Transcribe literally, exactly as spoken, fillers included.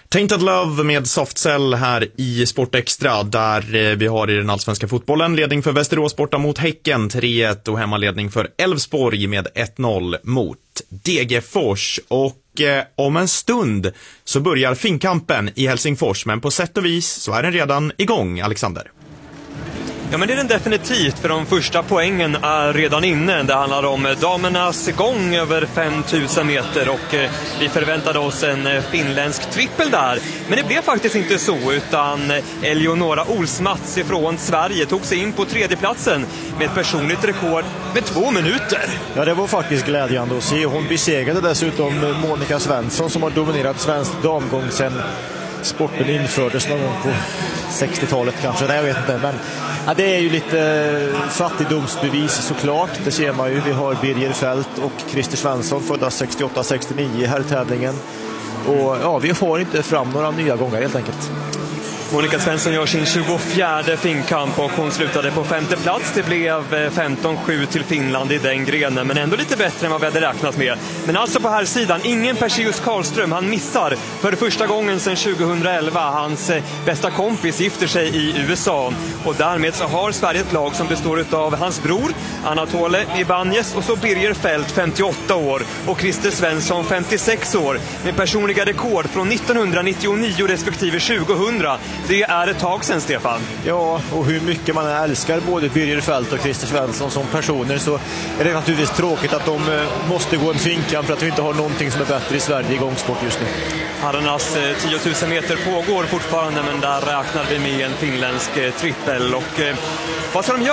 Tainted Love med Softcell här i Sport Extra, där vi har i den allsvenska fotbollen ledning för Västerås borta mot Häcken tre ett och hemmaledning för Elfsborg med ett noll mot Degerfors. Och eh, om en stund så börjar finkampen i Helsingfors, men på sätt och vis så är den redan igång, Alexander. Ja, men det är den definitivt, för de första poängen är redan inne. Det handlar om damernas gång över fem tusen meter och eh, vi förväntade oss en eh, finländsk trippel där. Men det blev faktiskt inte så, utan Eleonora Olsmats ifrån Sverige tog sig in på tredjeplatsen med ett personligt rekord med två minuter. Ja, det var faktiskt glädjande att se. Hon besegrade dessutom Monica Svensson som har dominerat svensk damgång sedan sporten infördes någon gång på sextiotalet kanske, nej jag vet inte, men ja, det är ju lite fattigdomsbevis såklart, det ser man ju. Vi har Birger Fält och Christer Svensson födda sextioåtta sextionio här i tävlingen, och ja, vi får inte fram några nya gånger helt enkelt. Monica Svensson gör sin tjugofjärde finkamp och hon slutade på femte plats. Det blev femton sju till Finland i den grenen, men ändå lite bättre än vad vi hade räknat med. Men alltså på här sidan, ingen Perseus Karlström. Han missar för första gången sedan tjugohundraelva. Hans bästa kompis gifter sig i U S A. Och därmed så har Sverige ett lag som består av hans bror Anatole Ibanez och så Birger Fält, femtioåtta år, och Christer Svensson, femtiosex år, med personliga rekord från nittonhundranittionio respektive tjugohundra. Det är ett tag sedan, Stefan. Ja, och hur mycket man älskar både Birger Fält och Christer Svensson som personer, så är det naturligtvis tråkigt att de måste gå en finkamp för att vi inte har någonting som är bättre i Sverige i gångsport just nu. Herrarnas tio tusen meter pågår fortfarande, men där räknar vi med en finländsk trippel. Och vad ska de göra?